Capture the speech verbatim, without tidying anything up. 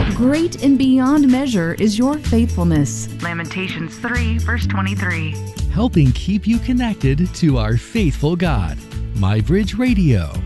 Great and beyond measure is your faithfulness. Lamentations three, verse twenty-three. Helping keep you connected to our faithful God. MyBridge Radio.